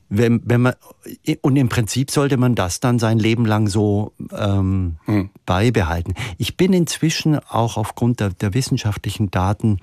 wenn man, und im Prinzip sollte man das dann sein Leben lang so beibehalten. Ich bin inzwischen auch aufgrund der wissenschaftlichen Daten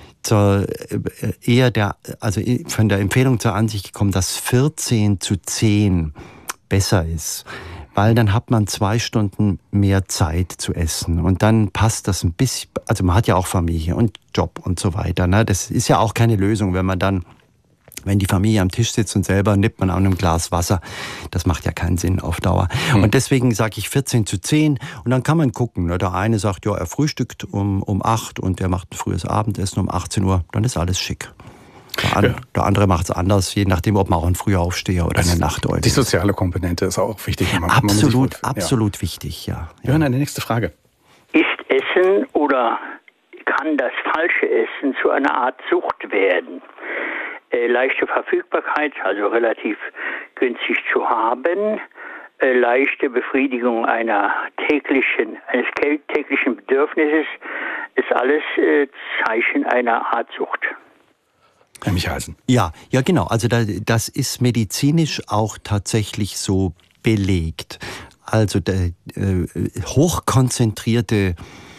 von der Empfehlung zur Ansicht gekommen, dass 14:10 besser ist. Weil dann hat man 2 Stunden mehr Zeit zu essen. Und dann passt das ein bisschen, also man hat ja auch Familie und Job und so weiter. Ne? Das ist ja auch keine Lösung, wenn die Familie am Tisch sitzt und selber nippt man an einem Glas Wasser. Das macht ja keinen Sinn auf Dauer. Und deswegen sage ich 14:10 und dann kann man gucken. Ne? Der eine sagt, ja, er frühstückt um 8 und der macht ein frühes Abendessen um 18 Uhr. Dann ist alles schick. Der andere macht es anders, je nachdem, ob man auch ein früher Aufsteher oder eine Nachteule ist. Die soziale Komponente ist auch wichtig. Absolut wichtig, ja. Wir hören eine nächste Frage. Ist Essen oder kann das falsche Essen zu einer Art Sucht werden? Leichte Verfügbarkeit, also relativ günstig zu haben, leichte Befriedigung eines täglichen Bedürfnisses, ist alles Zeichen einer Art Sucht. Herr Michalsen. Ja, genau. Also das ist medizinisch auch tatsächlich so belegt. Also hochkonzentrierte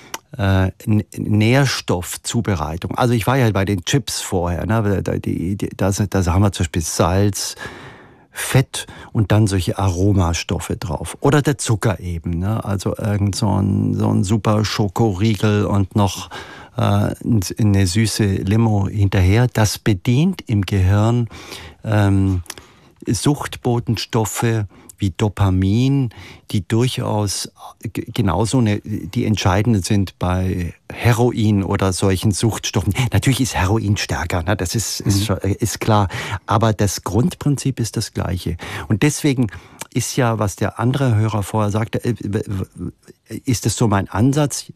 Nährstoffzubereitung. Also ich war ja bei den Chips vorher. Ne? Da haben wir zum Beispiel Salz, Fett und dann solche Aromastoffe drauf. Oder der Zucker eben. Ne? Also irgend so ein super Schokoriegel und noch eine süße Limo hinterher. Das bedient im Gehirn Suchtbotenstoffe wie Dopamin, die durchaus genauso die entscheidenden sind bei Heroin oder solchen Suchtstoffen. Natürlich ist Heroin stärker, ne? Das ist klar. Aber das Grundprinzip ist das gleiche. Und deswegen ist ja, was der andere Hörer vorher sagte, ist es so mein Ansatz,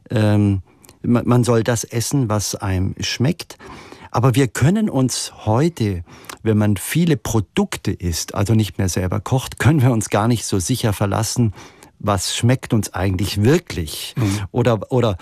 man soll das essen, was einem schmeckt. Aber wir können uns heute, wenn man viele Produkte isst, also nicht mehr selber kocht, können wir uns gar nicht so sicher verlassen, was schmeckt uns eigentlich wirklich? Oder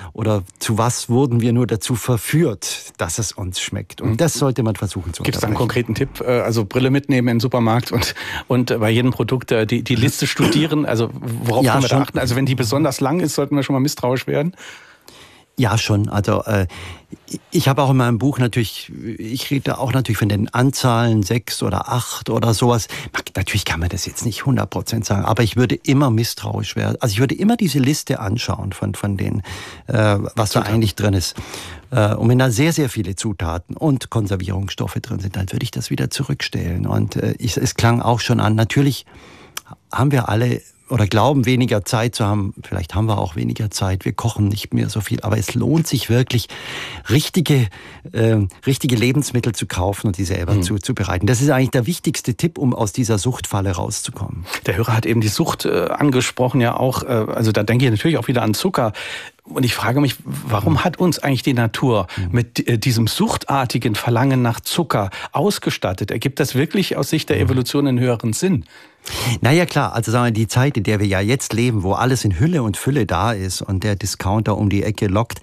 zu was wurden wir nur dazu verführt, dass es uns schmeckt? Und das sollte man versuchen zu unterbrechen. Gibt es da einen konkreten Tipp? Also Brille mitnehmen in den Supermarkt und bei jedem Produkt die Liste studieren? Also worauf können wir da achten? Also wenn die besonders lang ist, sollten wir schon mal misstrauisch werden? Ja, schon. Also ich habe auch in meinem Buch natürlich, ich rede auch natürlich von den Anzahlen 6 oder 8 oder sowas. Natürlich kann man das jetzt nicht 100% sagen, aber ich würde immer misstrauisch werden. Also ich würde immer diese Liste anschauen von denen, was da eigentlich drin ist. Und wenn da sehr, sehr viele Zutaten und Konservierungsstoffe drin sind, dann würde ich das wieder zurückstellen. Und es klang auch schon an, natürlich haben wir alle oder glauben, weniger Zeit zu haben. Vielleicht haben wir auch weniger Zeit. Wir kochen nicht mehr so viel. Aber es lohnt sich wirklich, richtige Lebensmittel zu kaufen und die selber zuzubereiten. Das ist eigentlich der wichtigste Tipp, um aus dieser Suchtfalle rauszukommen. Der Hörer hat eben die Sucht angesprochen, ja auch. Also da denke ich natürlich auch wieder an Zucker. Und ich frage mich, warum hat uns eigentlich die Natur mit diesem suchtartigen Verlangen nach Zucker ausgestattet? Ergibt das wirklich aus Sicht der Evolution einen höheren Sinn? Naja, klar, also sagen wir, die Zeit, in der wir ja jetzt leben, wo alles in Hülle und Fülle da ist und der Discounter um die Ecke lockt,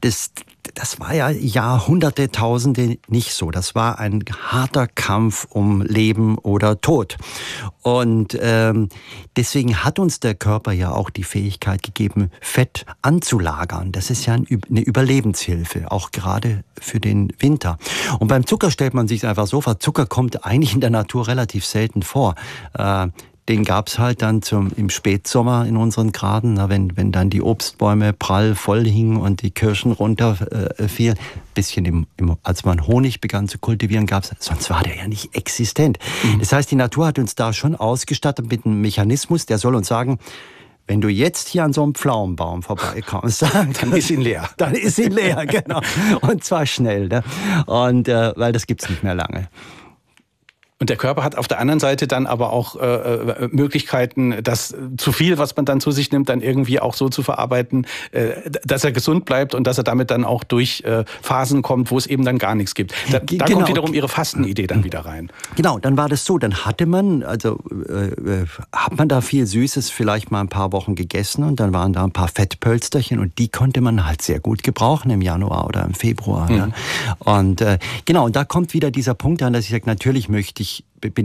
das war ja Jahrhunderte, Tausende nicht so. Das war ein harter Kampf um Leben oder Tod. Und deswegen hat uns der Körper ja auch die Fähigkeit gegeben, Fett anzulagern. Das ist ja eine Überlebenshilfe, auch gerade für den Winter. Und beim Zucker stellt man sich einfach so vor, Zucker kommt eigentlich in der Natur relativ selten vor. Den gab's halt dann im Spätsommer in unseren Graden, wenn dann die Obstbäume prall voll hingen und die Kirschen runterfielen. Bisschen als man Honig begann zu kultivieren, gab's, sonst war der ja nicht existent. Das heißt, die Natur hat uns da schon ausgestattet mit einem Mechanismus, der soll uns sagen, wenn du jetzt hier an so einem Pflaumenbaum vorbeikommst, dann ist ihn leer. Dann ist ihn leer, genau. Und zwar schnell, ne? Und weil das gibt's nicht mehr lange. Und der Körper hat auf der anderen Seite dann aber auch Möglichkeiten, das zu viel, was man dann zu sich nimmt, dann irgendwie auch so zu verarbeiten, dass er gesund bleibt und dass er damit dann auch durch Phasen kommt, wo es eben dann gar nichts gibt. Da kommt wiederum Ihre Fastenidee dann wieder rein. Genau, dann war das so, dann hat man da viel Süßes vielleicht mal ein paar Wochen gegessen und dann waren da ein paar Fettpölsterchen und die konnte man halt sehr gut gebrauchen im Januar oder im Februar. Ne? Und und da kommt wieder dieser Punkt an, dass ich sage, natürlich bin